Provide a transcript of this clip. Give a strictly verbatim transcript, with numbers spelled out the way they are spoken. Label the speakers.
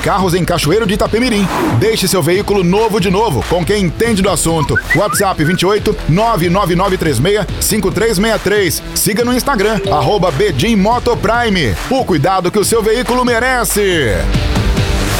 Speaker 1: Carros em Cachoeiro de Itapemirim. Deixe seu veículo novo de novo com quem entende do assunto. WhatsApp vinte e oito, nove nove nove três seis, cinco três seis três. Siga no Instagram, arroba Bedim Motoprime. O cuidado que o seu veículo merece.